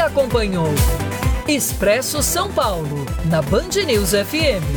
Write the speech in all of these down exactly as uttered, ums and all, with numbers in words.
acompanhou Expresso São Paulo, na Band News F M.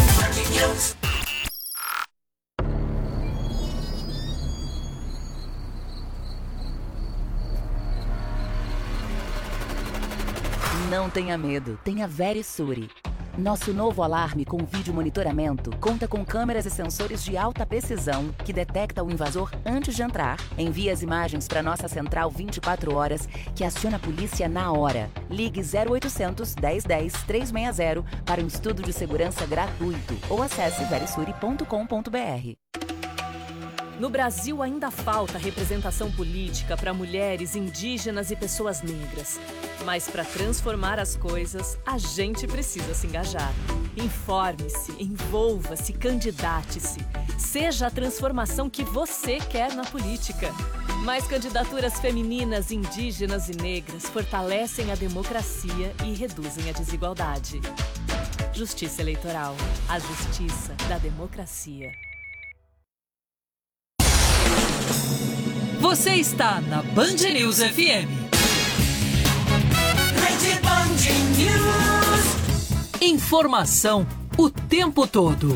Não tenha medo, tenha Verisure. Nosso novo alarme com vídeo monitoramento conta com câmeras e sensores de alta precisão que detecta o invasor antes de entrar, envia as imagens para nossa central vinte e quatro horas, que aciona a polícia na hora. Ligue zero oitocentos, dez dez, trezentos e sessenta para um estudo de segurança gratuito ou acesse verisure ponto com ponto b r. No Brasil ainda falta representação política para mulheres, indígenas e pessoas negras. Mas para transformar as coisas, a gente precisa se engajar. Informe-se, envolva-se, candidate-se. Seja a transformação que você quer na política. Mais candidaturas femininas, indígenas e negras fortalecem a democracia e reduzem a desigualdade. Justiça Eleitoral. A justiça da democracia. Você está na Band News F M. Rede Band News. Informação o tempo todo.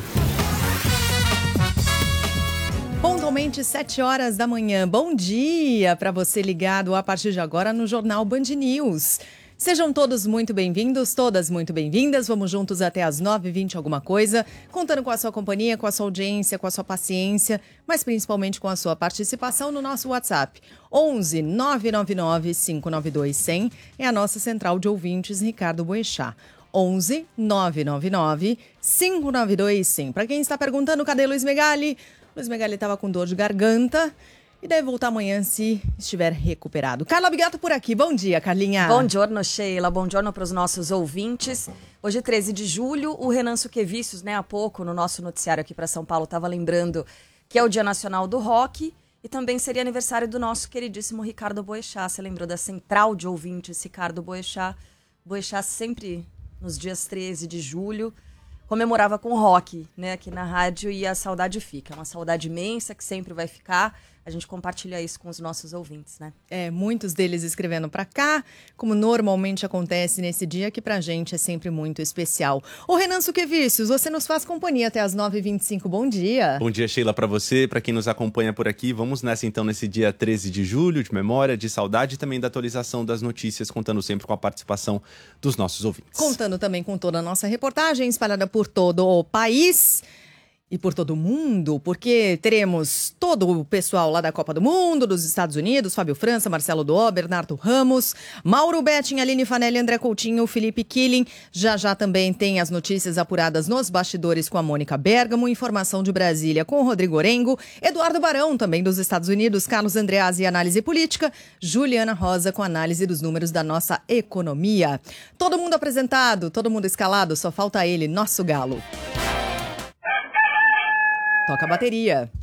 Pontualmente sete horas da manhã. Bom dia para você ligado a partir de agora no Jornal Band News. Sejam todos muito bem-vindos, todas muito bem-vindas. Vamos juntos até às nove e vinte alguma coisa, contando com a sua companhia, com a sua audiência, com a sua paciência, mas principalmente com a sua participação no nosso WhatsApp. onze, nove nove nove, cinco nove dois, cem é a nossa central de ouvintes, Ricardo Boechat. onze, nove nove nove, cinco nove dois, cem. Para quem está perguntando, cadê Luiz Megali? Luiz Megali estava com dor de garganta. E deve voltar amanhã se estiver recuperado. Carla Bigato por aqui. Bom dia, Carlinha. Bom giorno, Sheila. Bom giorno para os nossos ouvintes. Hoje, treze de julho, o Renan Suquevicius, né, há pouco, no nosso noticiário aqui para São Paulo, estava lembrando que é o Dia Nacional do Rock e também seria aniversário do nosso queridíssimo Ricardo Boechat. Você lembrou da central de ouvintes, Ricardo Boechat? Boechat sempre, nos dias treze de julho, comemorava com rock, né, aqui na rádio, e a saudade fica. É uma saudade imensa que sempre vai ficar. A gente compartilha isso com os nossos ouvintes, né? É, muitos deles escrevendo pra cá, como normalmente acontece nesse dia, que pra gente é sempre muito especial. Ô Renan Suquevicius, você nos faz companhia até as nove e vinte e cinco. Bom dia. Bom dia, Sheila, pra você, pra quem nos acompanha por aqui. Vamos nessa então, nesse dia treze de julho, de memória, de saudade e também da atualização das notícias, contando sempre com a participação dos nossos ouvintes. Contando também com toda a nossa reportagem espalhada por todo o país. E por todo mundo, porque teremos todo o pessoal lá da Copa do Mundo, dos Estados Unidos, Fábio França, Marcelo Dó, Bernardo Ramos, Mauro Betting, Aline Fanelli, André Coutinho, Felipe Killing. Já já também tem as notícias apuradas nos bastidores com a Mônica Bergamo, informação de Brasília com o Rodrigo Orengo, Eduardo Barão, também dos Estados Unidos, Carlos Andreazzi, análise política, Juliana Rosa com análise dos números da nossa economia. Todo mundo apresentado, todo mundo escalado, só falta ele, nosso galo. Toca a bateria.